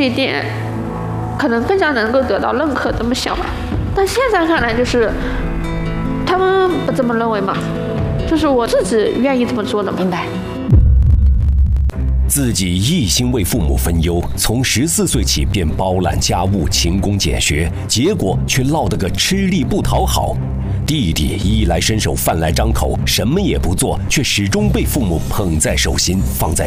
一点可能更加能够得到认可这么想吧。但现在看来就是他们不这么认为嘛，就是我自己愿意这么做的嘛。 明白。 自己一心为父母分忧，从14岁起便包揽家务、勤工俭学，结果却落得个吃力不讨好。弟弟衣来伸手饭来张口，什么也不做，却始终被父母捧在手心，放在